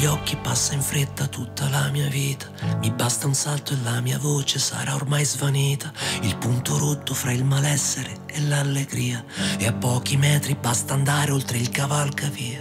gli occhi passa in fretta tutta la mia vita. Mi basta un salto e la mia voce sarà ormai svanita. Il punto rotto fra il malessere e l'allegria. E a pochi metri basta andare oltre il cavalcavia.